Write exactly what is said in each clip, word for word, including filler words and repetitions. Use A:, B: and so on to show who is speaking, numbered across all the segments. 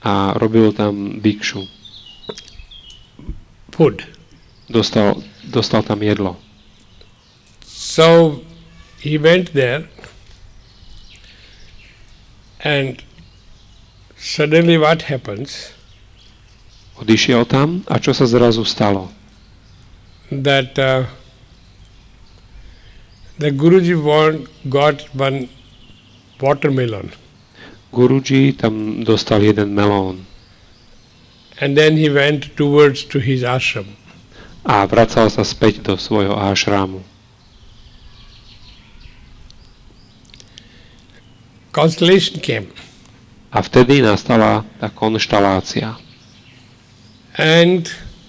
A: a robil tam bikšu.
B: Food.
A: Dostal, dostal tam jedlo.
B: So he went there and suddenly what happens?
A: Odišiel tam a čo sa zrazu stalo?
B: That uh, the Guruji want, got one watermelon.
A: Guruji tam dostal jeden melón.
B: And then he went towards to his ashram.
A: A vracal sa späť do svojho ášramu.
B: Constellation came.
A: A vtedy nastala tá konštalácia.
B: And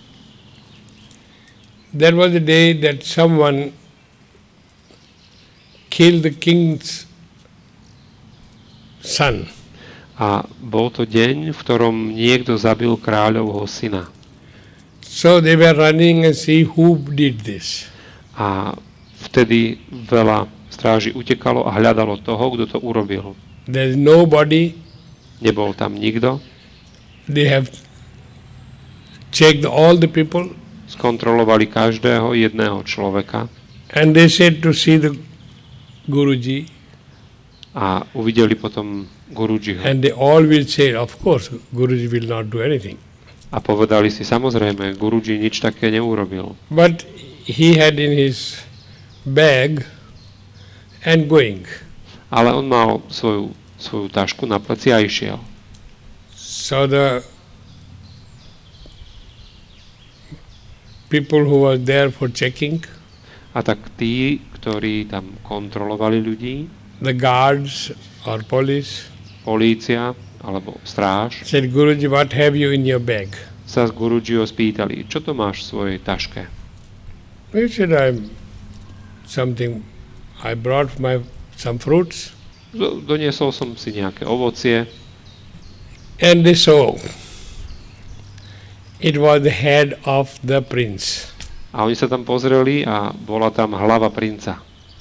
B: there was a day that someone killed the king's son.
A: A bol to deň, v ktorom niekto zabil kráľovho syna.
B: So they were running and see who did this.
A: A vtedy veľa stráži utekalo a hľadalo toho, kto to urobil.
B: There is nobody.
A: Nebol tam nikto.
B: They have checked all the people.
A: Skontrolovali každého jedného človeka.
B: And they said to see the Guruji.
A: A uvideli potom Gurujiho.
B: And they all will say, of course, Guruji will not do anything.
A: A povedali si, samozrejme, Guruji nič také neurobil.
B: But he had in his bag and going.
A: Ale on mal svoju, svoju tašku na pleci a išiel.
B: So the people who were there for checking,
A: a tak tí, ktorí tam kontrolovali ľudí,
B: the guards or police,
A: polícia alebo stráž,
B: said, Guruji, what have you in your bag?
A: sa z Gurujiho spýtali, čo to máš v svojej taške?
B: He said, I'm something, I brought my some fruits.
A: Doniesol som si nejaké ovocie.
B: And they saw it was the head of the prince.
A: A oni sa tam pozreli a bola tam hlava princa.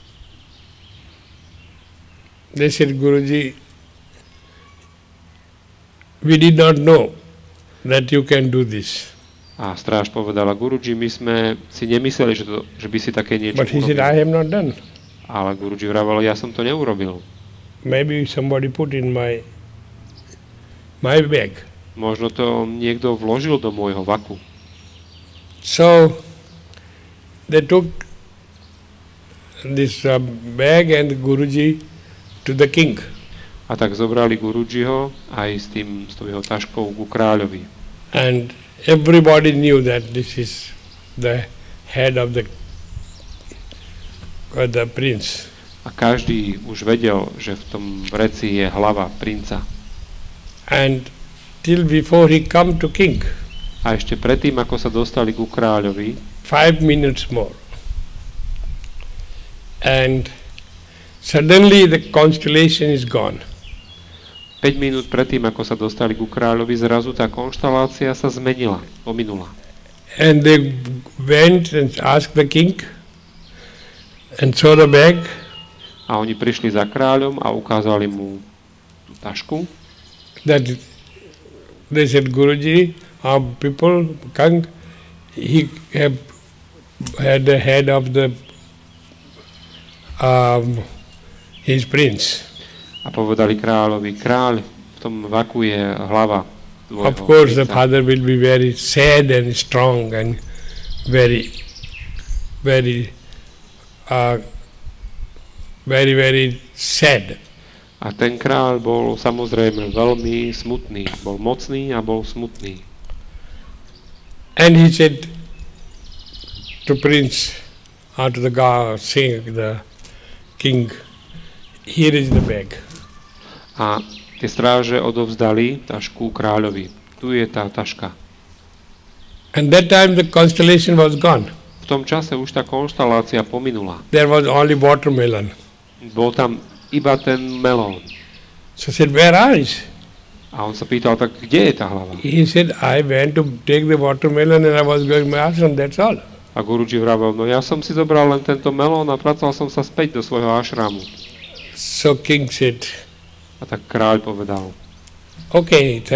B: They said, Guruji, we did not know that you can do this.
A: A stráž povedala, Guruji, my sme si nemysleli, že, to, že by si také niečo
B: But he
A: urobil.
B: said, I have not done.
A: Ale Guruji vravel, ja som to neurobil.
B: Maybe somebody put in my my bag.
A: Možno to niekto vložil do môjho vaku.
B: So they took this uh, bag and Guruji to the king.
A: A tak zobrali Gurujiho aj s tým, s tou jeho taškou ku kráľovi.
B: And everybody knew that this is the head of the uh, the prince.
A: A každý už vedel, že v tom vreci je hlava princa.
B: And till before he come to king,
A: A ešte predtým, ako sa dostali ku kráľovi,
B: five minutes more. And suddenly the constellation is gone.
A: päť minút predtým, ako sa dostali ku kráľovi, zrazu tá konštalácia sa zmenila, pominula.
B: And they went and asked the king and saw the bag.
A: A oni prišli za kráľom a ukázali mu tú tašku.
B: That they said, Guruji, our people, Kang, he have had the head of the um, his prince.
A: A povedali kráľovi, kráľ, v tom vaku je hlava tvojho
B: Of course, the
A: princa.
B: father will be very sad and strong and very, very, uh, very, very sad.
A: A ten kráľ bol samozrejme veľmi smutný. Bol mocný a bol smutný.
B: And he said to prince, or to the god, saying, the king, here is the bag.
A: A tie stráže odovzdali tašku kráľovi. Tu je tá taška.
B: And that time the constellation was gone.
A: V tom čase už tá konštalácia pominula.
B: There was only watermelon.
A: Bol tam iba ten melón.
B: So I said, where are you?
A: A on sa pýtal, tak kde je tá hlava?
B: He said, I went to take the watermelon and I was going to my ashram, that's all.
A: A Guruji vravel, no ja som si zobral len tento melón a vracal som sa späť do svojho ašramu.
B: So king said,
A: A tak kráľ povedal,
B: okay,